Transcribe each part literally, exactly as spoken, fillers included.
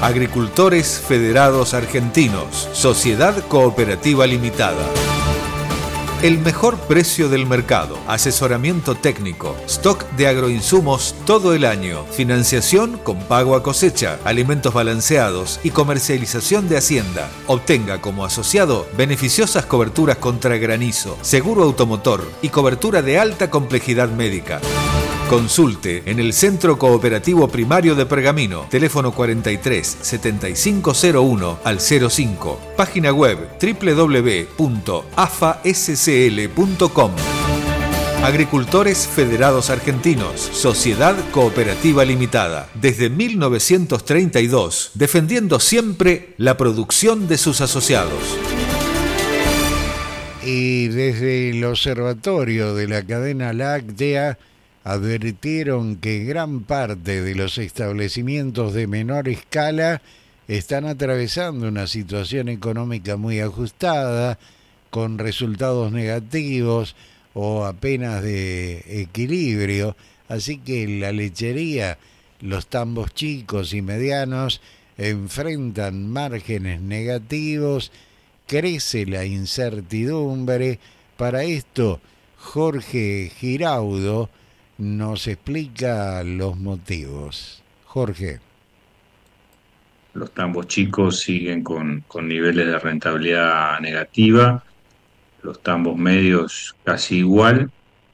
Agricultores Federados Argentinos, Sociedad Cooperativa Limitada. El mejor precio del mercado, asesoramiento técnico, stock de agroinsumos todo el año, financiación con pago a cosecha, alimentos balanceados y comercialización de hacienda. Obtenga como asociado beneficiosas coberturas contra granizo, seguro automotor y cobertura de alta complejidad médica. Consulte en el Centro Cooperativo Primario de Pergamino, teléfono cuarenta y tres, setenta y cinco cero uno al cero cinco, página web doble u doble u doble u punto a f a s c l punto com. Agricultores Federados Argentinos, Sociedad Cooperativa Limitada, desde mil novecientos treinta y dos, defendiendo siempre la producción de sus asociados. Y desde el observatorio de la cadena láctea advirtieron que gran parte de los establecimientos de menor escala están atravesando una situación económica muy ajustada, con resultados negativos o apenas de equilibrio, así que la lechería, los tambos chicos y medianos enfrentan márgenes negativos, crece la incertidumbre. Para esto, Jorge Giraudo nos explica los motivos. Jorge. Los tambos chicos siguen con, con niveles de rentabilidad negativa, los tambos medios casi igual,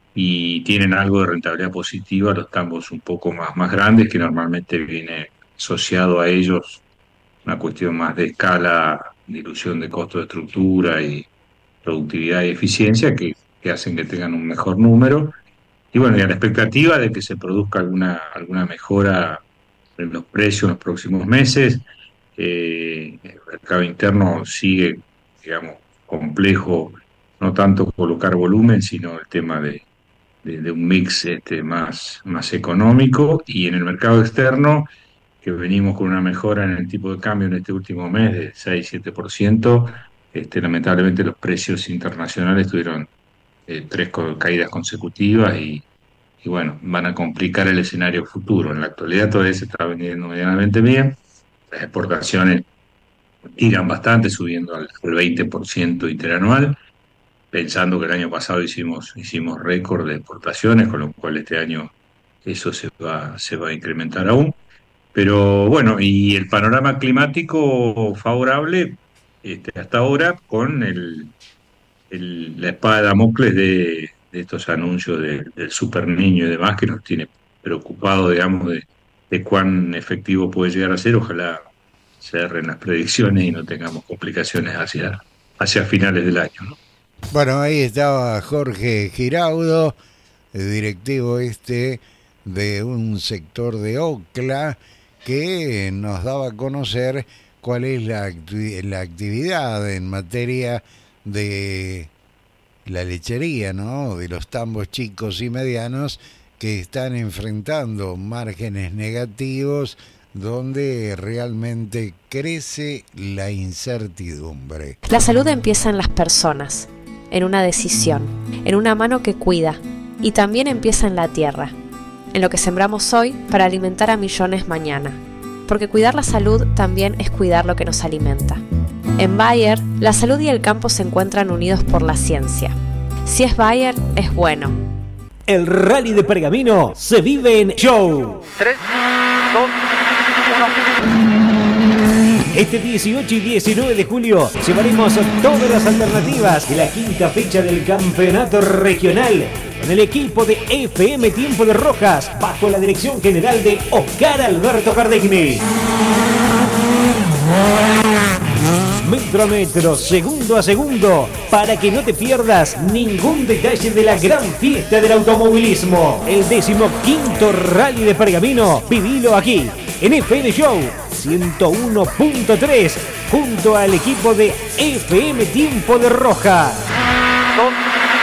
y tienen algo de rentabilidad positiva los tambos un poco más, más grandes, que normalmente viene asociado a ellos una cuestión más de escala, dilución de costo de estructura y productividad y eficiencia, que, que hacen que tengan un mejor número. Y bueno, y a la expectativa de que se produzca alguna, alguna mejora en los precios en los próximos meses. Eh, el mercado interno sigue, digamos, complejo, no tanto colocar volumen, sino el tema de, de, de un mix este, más, más económico. Y en el mercado externo, que venimos con una mejora en el tipo de cambio en este último mes de seis a siete por ciento, este, lamentablemente los precios internacionales tuvieron eh, tres caídas consecutivas y, y bueno, van a complicar el escenario futuro. En la actualidad todavía se está vendiendo medianamente bien, las exportaciones tiran bastante, subiendo al veinte por ciento interanual, pensando que el año pasado hicimos, hicimos récord de exportaciones, con lo cual este año eso se va, se va a incrementar aún. Pero bueno, y el panorama climático favorable este, hasta ahora, con el, el, la espada de Damocles de, de estos anuncios de, del Super Niño y demás, que nos tiene preocupados, digamos, de, de cuán efectivo puede llegar a ser. Ojalá se erren las predicciones y no tengamos complicaciones hacia, hacia finales del año, ¿no? Bueno, ahí estaba Jorge Giraudo, el directivo este de un sector de Ocla, que nos daba a conocer cuál es la, acti- la actividad en materia de la lechería, ¿no? De los tambos chicos y medianos, que están enfrentando márgenes negativos, donde realmente crece la incertidumbre. La salud empieza en las personas, en una decisión, en una mano que cuida, y también empieza en la tierra, en lo que sembramos hoy para alimentar a millones mañana, porque cuidar la salud también es cuidar lo que nos alimenta. En Bayer, la salud y el campo se encuentran unidos por la ciencia. Si es Bayer, es bueno. El Rally de Pergamino se vive en Show. tres, dos, Este dieciocho y diecinueve de julio llevaremos todas las alternativas de la quinta fecha del campeonato regional con el equipo de F M Tiempo de Rojas, bajo la dirección general de Oscar Alberto Cardegni. Metro a metro, segundo a segundo, para que no te pierdas ningún detalle de la gran fiesta del automovilismo. El decimoquinto Rally de Pergamino, vivilo aquí, en F M Show ciento uno punto tres, junto al equipo de F M Tiempo de Rojas.